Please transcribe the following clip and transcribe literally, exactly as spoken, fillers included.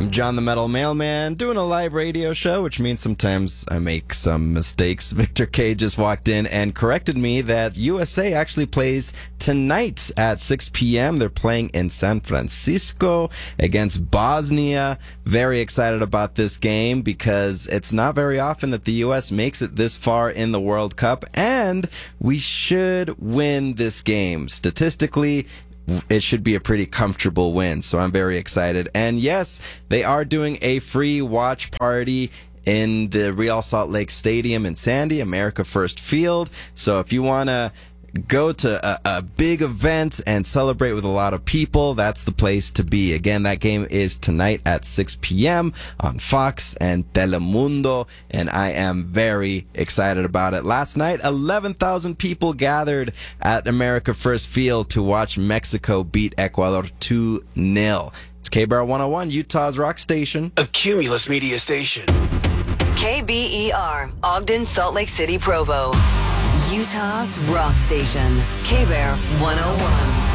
I'm John the Metal Mailman, doing a live radio show, which means sometimes I make some mistakes. Victor K just walked in and corrected me that U S A actually plays tonight at six p.m. They're playing in San Francisco against Bosnia. Very excited about this game because it's not very often that the U S makes it this far in the World Cup, and we should win this game. Statistically, it should be a pretty comfortable win, so I'm very excited. And yes, they are doing a free watch party in the Real Salt Lake Stadium in Sandy, America First Field. So if you want to go to a, a big event and celebrate with a lot of people, that's the place to be. Again, that game is tonight at six p.m. on Fox and Telemundo, and I am very excited about it. Last night, eleven thousand people gathered at America First Field to watch Mexico beat Ecuador two nil. It's K B R one oh one, Utah's rock station. A Cumulus Media Station. K B E R, Ogden, Salt Lake City, Provo. Utah's rock station, K B R one oh one.